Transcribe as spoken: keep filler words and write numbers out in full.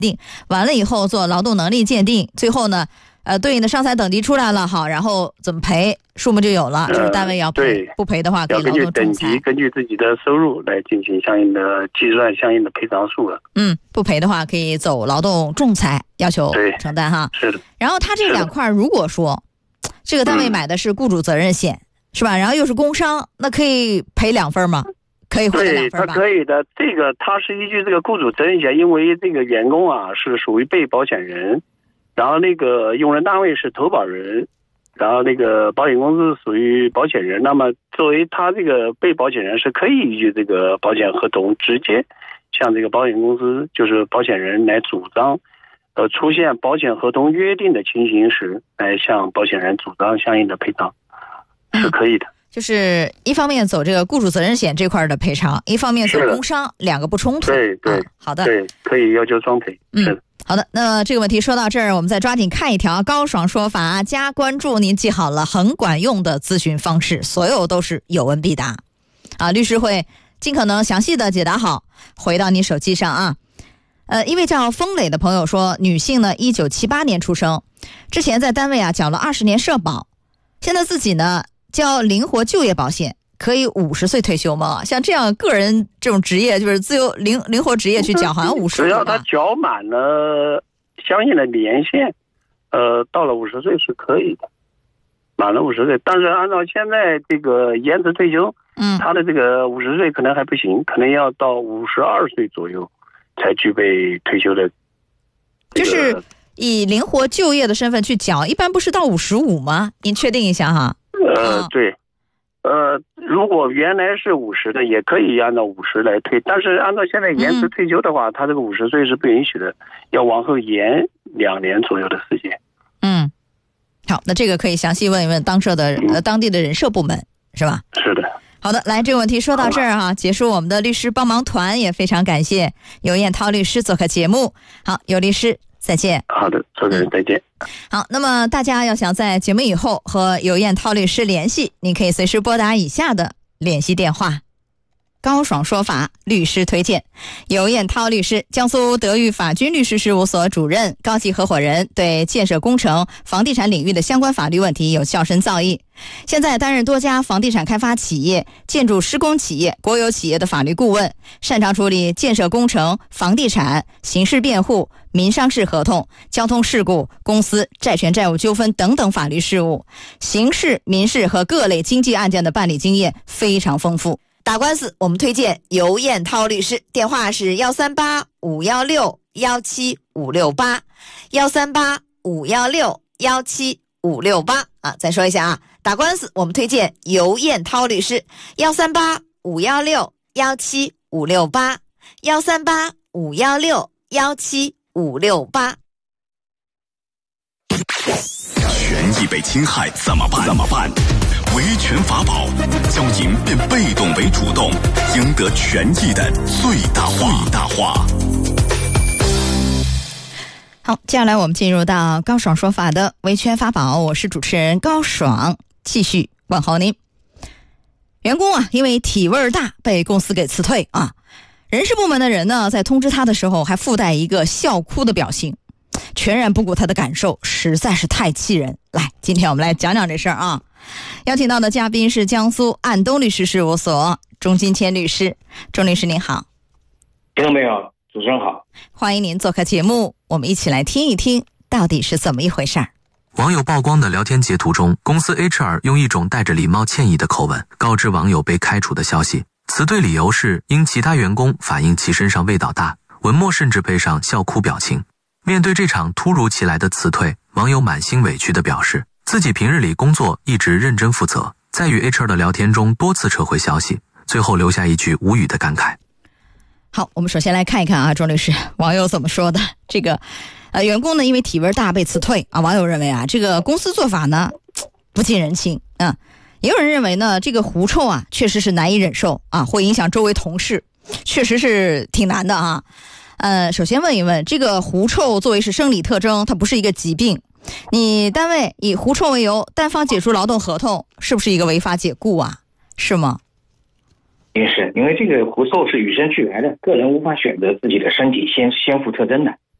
定，完了以后做劳动能力鉴定，最后呢呃，对应的伤残等级出来了，好，然后怎么赔，数目就有了，就是单位要赔，呃、不赔的话可以劳动仲裁。 要根据等级，根据自己的收入来进行相应的计算相应的赔偿数了。 嗯，不赔的话可以走劳动仲裁，要求承担哈。 是的。 然后他这两块如果说这个单位买的是雇主责任险，嗯、是吧？然后又是工伤，那可以赔两份吗？可以获得两份吧？ 对，他可以的。这个他是依据这个雇主责任险，因为这个员工啊是属于被保险人。然后那个用人单位是投保人，然后那个保险公司属于保险人，那么作为他这个被保险人是可以依据这个保险合同直接向这个保险公司就是保险人来主张，呃出现保险合同约定的情形时来向保险人主张相应的赔偿，是可以的。 就是一方面走这个雇主责任险这块的赔偿，一方面走工伤，两个不冲突。 对对、啊， 好的， 对，可以要求双赔。 嗯，是的。好的，那这个问题说到这儿，我们再抓紧看一条高爽说法加关注，您记好了，很管用的咨询方式，所有都是有问必答啊，律师会尽可能详细的解答好，回到你手机上啊。呃，一位叫风磊的朋友说，女性呢一九七八年出生，之前在单位啊缴了二十年社保，现在自己呢交灵活就业保险，可以五十岁退休吗？像这样个人这种职业，就是自由灵灵活职业去缴，好像五十岁。 只要他缴满了相应的年限，呃，到了五十岁是可以的，满了五十岁。但是按照现在这个延迟退休， 嗯， 他的这个五十岁可能还不行，可能要到五十二岁左右才具备退休的、 这个。就是以灵活就业的身份去缴，一般不是到五十五吗？您确定一下哈。 呃，对。呃，如果原来是五十的，也可以按照五十来退，但是按照现在延迟退休的话，嗯、他这个五十岁是不允许的，要往后延两年左右的时间。 嗯，好，那这个可以详细问一问当社的、呃、当地的人社部门，是吧？ 是的。 好的，来，这个问题说到这儿哈，结束我们的律师帮忙团，也非常感谢尤燕涛律师做客节目。好，尤律师再见。 好的，主持人再见。 好，那么大家要想在节目以后和尤燕涛律师联系，你可以随时拨打以下的联系电话。高爽说法律师推荐，尤燕涛律师，江苏德裕法军律师事务所主任、高级合伙人，对建设工程、房地产领域的相关法律问题有较深造诣。现在担任多家房地产开发企业、建筑施工企业、国有企业的法律顾问，擅长处理建设工程、房地产、刑事辩护、民商事合同、交通事故、公司债权债务纠纷等等法律事务，刑事、民事和各类经济案件的办理经验非常丰富。打官司我们推荐尤燕涛律师，电话是幺三八五幺六幺七五六八，幺三八五幺六幺七五六八啊，再说一下啊，打官司我们推荐尤燕涛律师，幺三八五幺六幺七五六八，幺三八五幺六幺七五六八。 权益被侵害怎么办？怎么办？维权法宝，教您变被动为主动，赢得权益的最大化。最大化。 好，接下来我们进入到高爽说法的维权法宝，我是主持人高爽，继续问候您。员工啊，因为体味大被公司给辞退啊，人事部门的人呢，在通知他的时候还附带一个笑哭的表情，全然不顾他的感受，实在是太气人。来，今天我们来讲讲这事儿啊。邀请到的嘉宾是江苏安东律师事务所钟金谦律师。钟律师您好。 听到没有？主持人好， 欢迎您做客节目，我们一起来听一听到底是怎么一回事儿。 网友曝光的聊天截图中，公司 H R 用一种带着礼貌歉意的口吻告知网友被开除的消息，辞退理由是因其他员工反映其身上味道大，文末甚至配上笑哭表情。面对这场突如其来的辞退，网友满心委屈地表示，自己平日里工作一直认真负责，在与 H R 的聊天中多次撤回消息，最后留下一句无语的感慨。 好，我们首先来看一看啊，钟律师，网友怎么说的。这个呃，员工呢因为体味大被辞退啊，网友认为啊，这个公司做法呢不近人情啊。也有人认为呢，这个狐臭啊确实是难以忍受啊，会影响周围同事，确实是挺难的啊。呃，首先问一问，这个狐臭作为是生理特征，它不是一个疾病，你单位以狐臭为由单方解除劳动合同，是不是一个违法解雇啊？是吗？ 也是，因为这个狐臭是与生俱来的，个人无法选择自己的身体先先附特征的。